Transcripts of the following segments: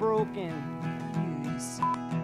broken. News.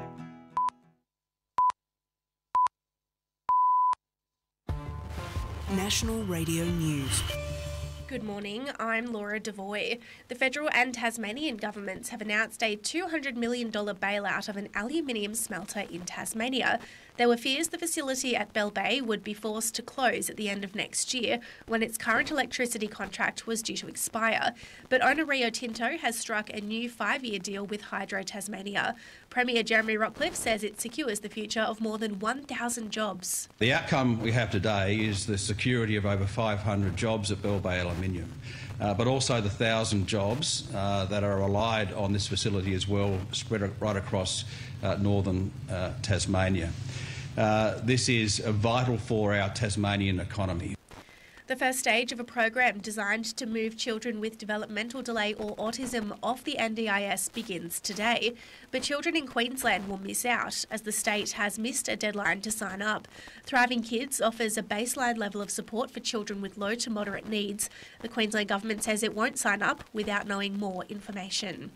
National Radio News. Good morning, I'm Laura Devoy. The federal and Tasmanian governments have announced a $200 million bailout of an aluminium smelter in Tasmania. There were fears the facility at Bell Bay would be forced to close at the end of next year when its current electricity contract was due to expire. But owner Rio Tinto has struck a new 5-year deal with Hydro Tasmania. Premier Jeremy Rockliff says it secures the future of more than 1,000 jobs. The outcome we have today is the security of over 500 jobs at Bell Bay Aluminium, but also the 1,000 jobs that are relied on this facility as well, spread right across northern Tasmania. This is vital for our Tasmanian economy. The first stage of a program designed to move children with developmental delay or autism off the NDIS begins today. But children in Queensland will miss out as the state has missed a deadline to sign up. Thriving Kids offers a baseline level of support for children with low to moderate needs. The Queensland government says it won't sign up without knowing more information.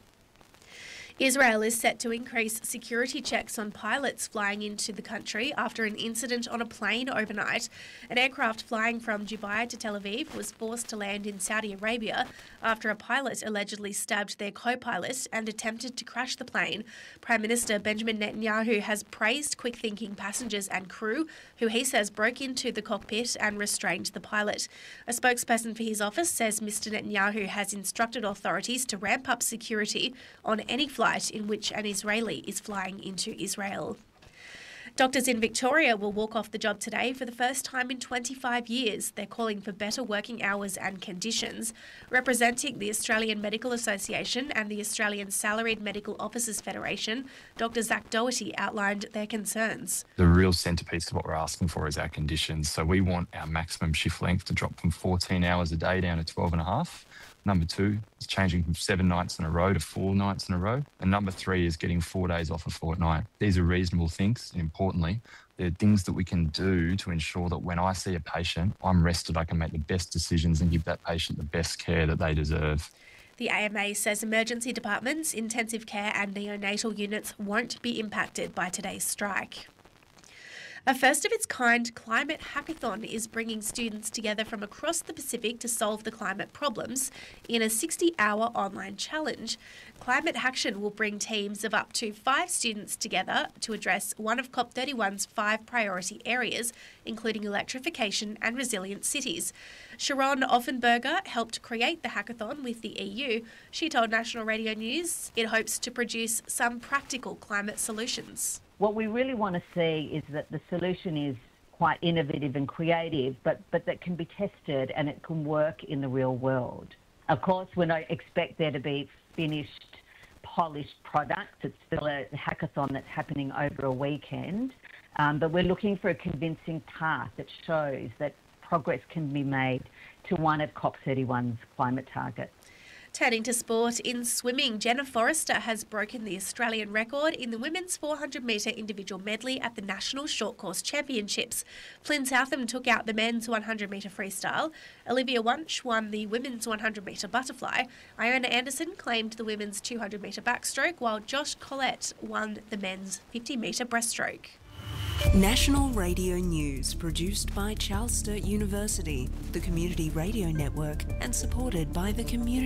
Israel is set to increase security checks on pilots flying into the country after an incident on a plane overnight. An aircraft flying from Dubai to Tel Aviv was forced to land in Saudi Arabia after a pilot allegedly stabbed their co-pilot and attempted to crash the plane. Prime Minister Benjamin Netanyahu has praised quick-thinking passengers and crew who he says broke into the cockpit and restrained the pilot. A spokesperson for his office says Mr Netanyahu has instructed authorities to ramp up security on any flight in which an Israeli is flying into Israel. Doctors in Victoria will walk off the job today for the first time in 25 years. They're calling for better working hours and conditions. Representing the Australian Medical Association and the Australian Salaried Medical Officers Federation, Dr Zach Doherty outlined their concerns. The real centrepiece of what we're asking for is our conditions. So we want our maximum shift length to drop from 14 hours a day down to 12 and a half. Number 2 is changing from 7 nights in a row to 4 nights in a row. And number 3 is getting 4 days off a fortnight. These are reasonable things. And importantly, they're things that we can do to ensure that when I see a patient, I'm rested, I can make the best decisions and give that patient the best care that they deserve. The AMA says emergency departments, intensive care and neonatal units won't be impacted by today's strike. A first-of-its-kind climate hackathon is bringing students together from across the Pacific to solve the climate problems in a 60-hour online challenge. Climate Haction will bring teams of up to 5 students together to address one of COP31's 5 priority areas, including electrification and resilient cities. Sharon Offenberger helped create the hackathon with the EU. She told National Radio News it hopes to produce some practical climate solutions. What we really want to see is that the solution is quite innovative and creative, but that can be tested and it can work in the real world. Of course, we don't expect there to be finished, polished products. It's still a hackathon that's happening over a weekend, but we're looking for a convincing path that shows that progress can be made to one of COP31's climate targets. Turning to sport, in swimming, Jenna Forrester has broken the Australian record in the women's 400-metre individual medley at the National Short Course Championships. Flynn Southam took out the men's 100-metre freestyle. Olivia Wunsch won the women's 100-metre butterfly. Iona Anderson claimed the women's 200-metre backstroke, while Josh Collette won the men's 50-metre breaststroke. National Radio News, produced by Charles Sturt University, the Community Radio Network, and supported by the Community